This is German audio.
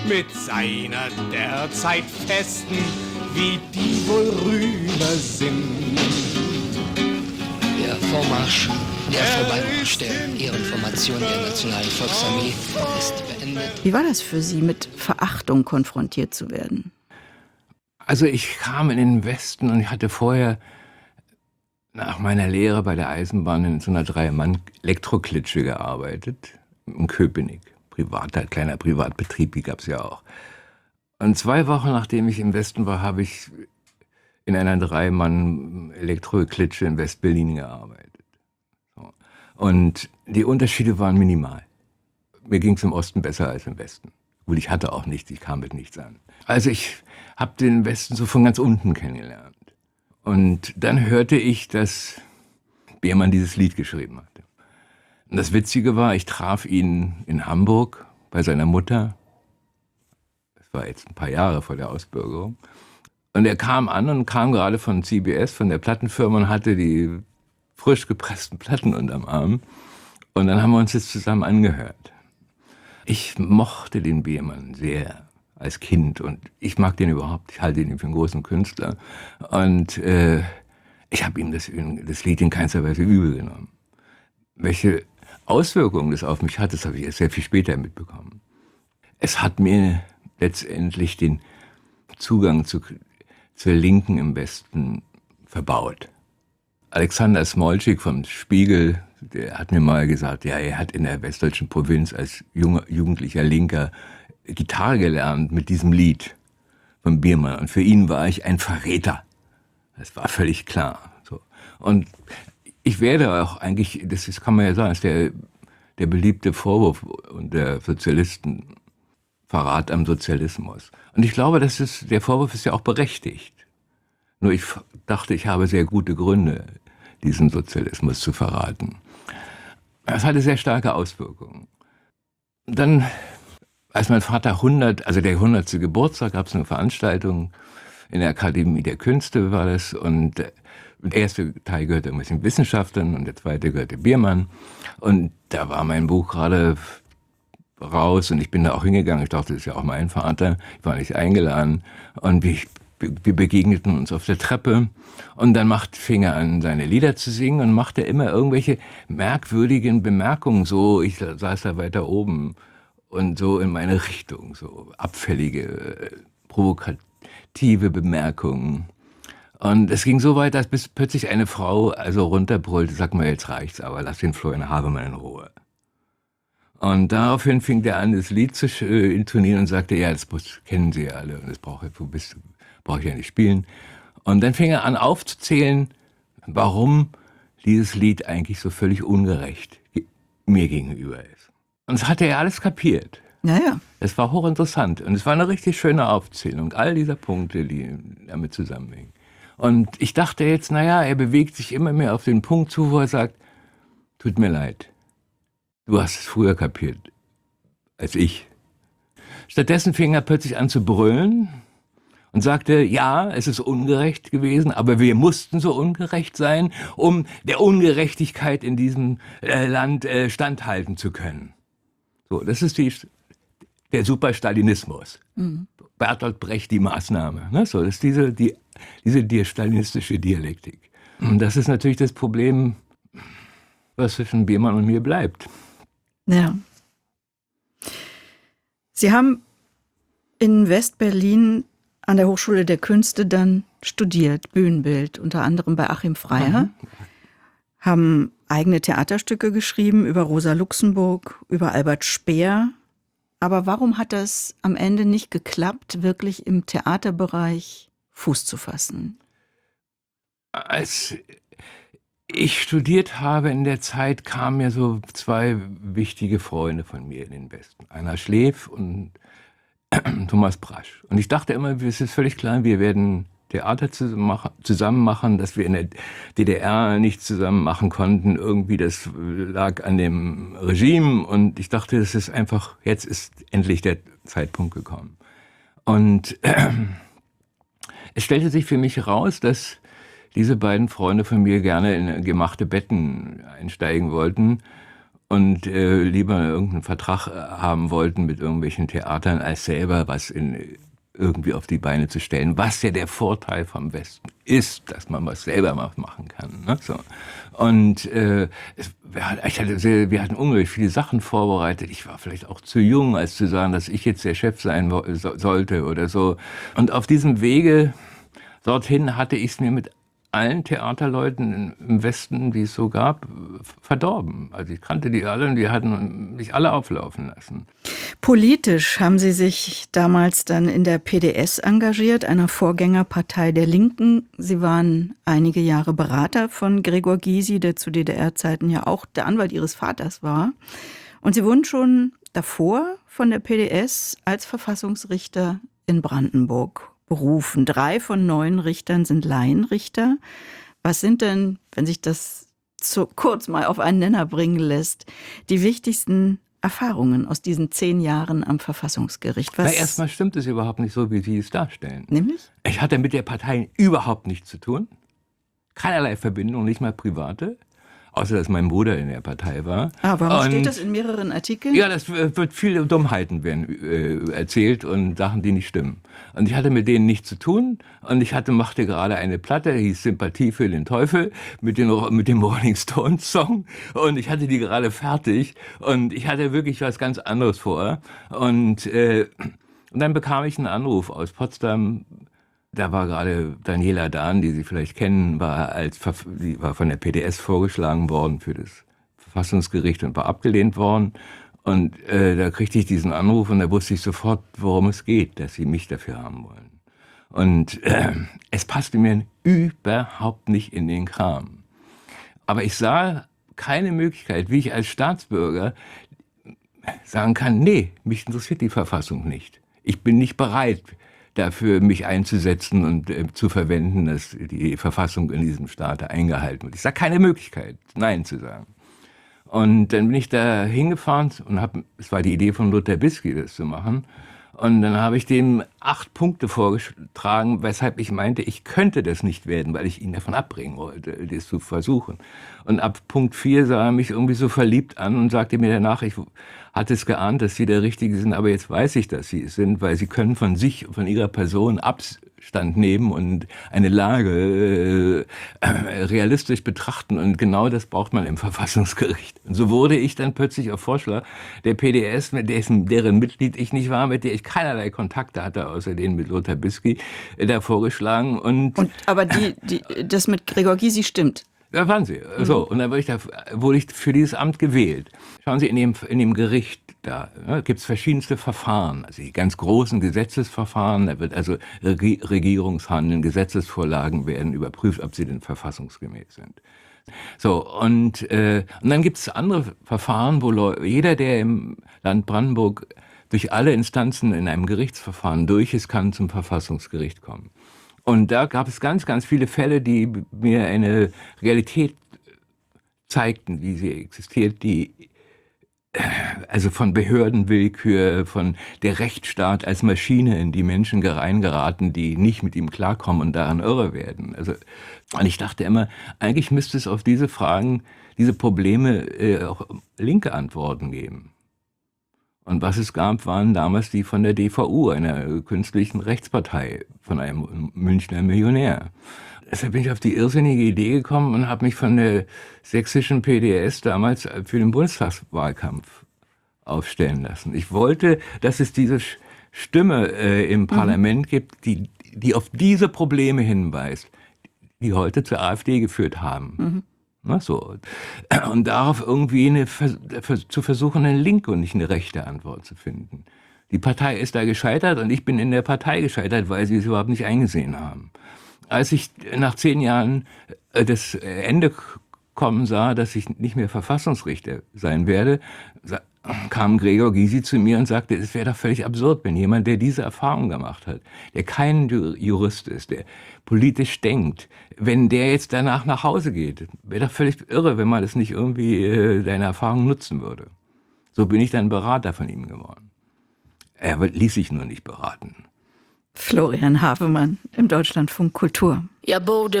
mit seiner derzeit festen, wie die wohl rüber sind. Der Vormarsch der Ehrenformation der Nationalen Volksarmee ist beendet. Wie war das für Sie, mit Verachtung konfrontiert zu werden? Also ich kam in den Westen und ich hatte vorher nach meiner Lehre bei der Eisenbahn in so einer 3-Mann-Elektroklitsche gearbeitet, in Köpenick. Kleiner Privatbetrieb, die gab es ja auch. Und 2 Wochen nachdem ich im Westen war, habe ich in einer 3-Mann-Elektroklitsche in West-Berlin gearbeitet. So. Und die Unterschiede waren minimal. Mir ging es im Osten besser als im Westen. Gut, ich hatte auch nichts, ich kam mit nichts an. Also ich habe den Westen so von ganz unten kennengelernt. Und dann hörte ich, dass Biermann dieses Lied geschrieben hatte. Und das Witzige war, ich traf ihn in Hamburg bei seiner Mutter. Das war jetzt ein paar Jahre vor der Ausbürgerung. Und er kam an und kam gerade von CBS, von der Plattenfirma, und hatte die frisch gepressten Platten unterm Arm. Und dann haben wir uns das zusammen angehört. Ich mochte den Biermann sehr als Kind und ich mag den überhaupt. Ich halte ihn für einen großen Künstler. Und ich habe ihm das Lied in keinster Weise übel genommen. Welche Auswirkungen das auf mich hat, das habe ich erst sehr viel später mitbekommen. Es hat mir letztendlich den Zugang zur Linken im Westen verbaut. Alexander Smolczyk vom Spiegel, der hat mir mal gesagt, ja, er hat in der westdeutschen Provinz als jugendlicher Linker Gitarre gelernt mit diesem Lied von Biermann. Und für ihn war ich ein Verräter. Das war völlig klar. So. Und ich werde auch eigentlich, das kann man ja sagen, ist der beliebte Vorwurf der Sozialisten, Verrat am Sozialismus. Und ich glaube, der Vorwurf ist ja auch berechtigt. Nur ich dachte, ich habe sehr gute Gründe, diesen Sozialismus zu verraten. Das hatte sehr starke Auswirkungen. Dann, als mein Vater der 100. Geburtstag, gab es eine Veranstaltung in der Akademie der Künste, war das. Und der erste Teil gehörte ein bisschen Wissenschaftlern und der zweite gehörte Biermann. Und da war mein Buch gerade raus und ich bin da auch hingegangen. Ich dachte, das ist ja auch mein Vater. Ich war nicht eingeladen. Und wir begegneten uns auf der Treppe und dann fing er an, seine Lieder zu singen und machte immer irgendwelche merkwürdigen Bemerkungen. So, ich saß da weiter oben und so in meine Richtung, so abfällige, provokative Bemerkungen. Und es ging so weit, dass bis plötzlich eine Frau runterbrüllte, sag mal, jetzt reicht's, aber lass den Florian Havemann in Ruhe. Und daraufhin fing der an, das Lied zu intonieren und sagte, ja, das kennen Sie ja alle und das brauche ich ja nicht spielen. Und dann fing er an aufzuzählen, warum dieses Lied eigentlich so völlig ungerecht mir gegenüber ist. Und das hatte er alles kapiert. Naja. Es war hochinteressant und es war eine richtig schöne Aufzählung, all dieser Punkte, die damit zusammenhängen. Und ich dachte jetzt, er bewegt sich immer mehr auf den Punkt zu, wo er sagt, tut mir leid, du hast es früher kapiert als ich. Stattdessen fing er plötzlich an zu brüllen und sagte, ja, es ist ungerecht gewesen, aber wir mussten so ungerecht sein, um der Ungerechtigkeit in diesem Land standhalten zu können. So, das ist der Superstalinismus. Mhm. Bertolt Brecht, die Maßnahme. Ne? So, das ist diese stalinistische Dialektik. Und das ist natürlich das Problem, was zwischen Biermann und mir bleibt. Ja. Sie haben in West-Berlin an der Hochschule der Künste dann studiert, Bühnenbild, unter anderem bei Achim Freiherr, haben eigene Theaterstücke geschrieben über Rosa Luxemburg, über Albert Speer. Aber warum hat das am Ende nicht geklappt, wirklich im Theaterbereich Fuß zu fassen? Als ich studiert habe in der Zeit, kamen mir so 2 wichtige Freunde von mir in den Westen. Einer Schleef und Thomas Brasch. Und ich dachte immer, es ist völlig klar, wir werden Theater zusammen machen, dass wir in der DDR nicht zusammen machen konnten. Irgendwie, das lag an dem Regime. Und ich dachte, das ist einfach, jetzt ist endlich der Zeitpunkt gekommen. Und es stellte sich für mich heraus, dass diese beiden Freunde von mir gerne in gemachte Betten einsteigen wollten. und lieber irgendeinen Vertrag haben wollten mit irgendwelchen Theatern, als selber was irgendwie auf die Beine zu stellen, was ja der Vorteil vom Westen ist, dass man was selber machen kann. Ne? So. Und wir hatten unglaublich viele Sachen vorbereitet. Ich war vielleicht auch zu jung, als zu sagen, dass ich jetzt der Chef sein sollte oder so. Und auf diesem Wege dorthin hatte ich es mir mit allen Theaterleuten im Westen, die es so gab, verdorben. Also ich kannte die alle und die hatten mich alle auflaufen lassen. Politisch haben Sie sich damals dann in der PDS engagiert, einer Vorgängerpartei der Linken. Sie waren einige Jahre Berater von Gregor Gysi, der zu DDR-Zeiten ja auch der Anwalt Ihres Vaters war. Und Sie wurden schon davor von der PDS als Verfassungsrichter in Brandenburg berufen. 3 von 9 Richtern sind Laienrichter. Was sind denn, wenn sich das so kurz mal auf einen Nenner bringen lässt, die wichtigsten Erfahrungen aus diesen 10 Jahren am Verfassungsgericht? Erstmal stimmt es überhaupt nicht so, wie Sie es darstellen. Nämlich? Ich hatte mit der Partei überhaupt nichts zu tun. Keinerlei Verbindung, nicht mal private. Außer, dass mein Bruder in der Partei war. Warum steht das in mehreren Artikeln? Ja, das wird viele Dummheiten werden erzählt und Sachen, die nicht stimmen. Und ich hatte mit denen nichts zu tun. Und ich machte gerade eine Platte, die hieß Sympathie für den Teufel, mit dem Rolling Stones Song. Und ich hatte die gerade fertig. Und ich hatte wirklich was ganz anderes vor. Und dann bekam ich einen Anruf aus Potsdam. Da war gerade Daniela Dahn, die Sie vielleicht kennen, die war von der PDS vorgeschlagen worden für das Verfassungsgericht und war abgelehnt worden. Und da kriegte ich diesen Anruf und da wusste ich sofort, worum es geht, dass sie mich dafür haben wollen. Und es passte mir überhaupt nicht in den Kram. Aber ich sah keine Möglichkeit, wie ich als Staatsbürger sagen kann, nee, mich interessiert die Verfassung nicht. Ich bin nicht bereit, dafür mich einzusetzen und zu verwenden, dass die Verfassung in diesem Staat eingehalten wird. Ich sah keine Möglichkeit, Nein zu sagen. Und dann bin ich da hingefahren und es war die Idee von Lothar Bisky, das zu machen. Und dann habe ich dem 8 Punkte vorgetragen, weshalb ich meinte, ich könnte das nicht werden, weil ich ihn davon abbringen wollte, das zu versuchen. Und ab Punkt 4 sah er mich irgendwie so verliebt an und sagte mir danach, ich hatte es geahnt, dass Sie der Richtige sind, aber jetzt weiß ich, dass Sie es sind, weil Sie können von Ihrer Person Abstand nehmen und eine Lage realistisch betrachten. Und genau das braucht man im Verfassungsgericht. Und so wurde ich dann plötzlich auf Vorschlag der PDS, deren Mitglied ich nicht war, mit der ich keinerlei Kontakte hatte, außer denen mit Lothar Bisky, da vorgeschlagen. Aber das mit Gregor Gysi stimmt? Da waren sie. So, und dann wurde ich für dieses Amt gewählt. Schauen Sie, in dem Gericht, da gibt es verschiedenste Verfahren. Also die ganz großen Gesetzesverfahren, da wird also Regierungshandeln, Gesetzesvorlagen werden überprüft, ob sie denn verfassungsgemäß sind. So, und dann gibt es andere Verfahren, wo jeder, der im Land Brandenburg durch alle Instanzen in einem Gerichtsverfahren durch ist, kann zum Verfassungsgericht kommen. Und da gab es ganz, ganz viele Fälle, die mir eine Realität zeigten, wie sie existiert, also von Behördenwillkür, von der Rechtsstaat als Maschine, in die Menschen reingeraten, die nicht mit ihm klarkommen und daran irre werden. Und ich dachte immer, eigentlich müsste es auf diese Fragen, diese Probleme auch linke Antworten geben. Und was es gab, waren damals die von der DVU, einer künstlichen Rechtspartei, von einem Münchner Millionär. Deshalb bin ich auf die irrsinnige Idee gekommen und habe mich von der sächsischen PDS damals für den Bundestagswahlkampf aufstellen lassen. Ich wollte, dass es diese Stimme im Parlament gibt, die auf diese Probleme hinweist, die heute zur AfD geführt haben. So. Und darauf irgendwie zu versuchen, eine linke und nicht eine rechte Antwort zu finden. Die Partei ist da gescheitert und ich bin in der Partei gescheitert, weil sie es überhaupt nicht eingesehen haben. Als ich nach 10 Jahren das Ende kommen sah, dass ich nicht mehr Verfassungsrichter sein werde, kam Gregor Gysi zu mir und sagte, es wäre doch völlig absurd, wenn jemand, der diese Erfahrung gemacht hat, der kein Jurist ist, der politisch denkt, wenn der jetzt danach nach Hause geht, wäre doch völlig irre, wenn man das nicht irgendwie deine Erfahrung nutzen würde. So bin ich dann Berater von ihm geworden. Er ließ sich nur nicht beraten. Florian Havemann im Deutschlandfunk Kultur. Ja,